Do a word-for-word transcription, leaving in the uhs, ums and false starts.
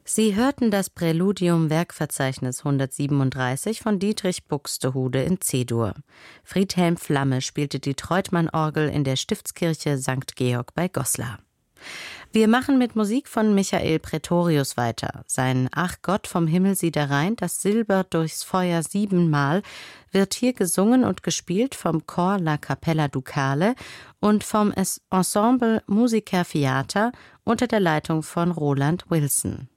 Sie hörten das Präludium Werkverzeichnis hundertsiebenunddreißig von Dietrich Buxtehude in C-Dur. Friedhelm Flamme spielte die Treutmann-Orgel in der Stiftskirche Sankt Georg bei Goslar. Wir machen mit Musik von Michael Praetorius weiter. Sein Ach Gott vom Himmel sieh herein, das Silber durchs Feuer siebenmal, wird hier gesungen und gespielt vom Chor La Capella Ducale und vom Ensemble Musica Fiata unter der Leitung von Roland Wilson.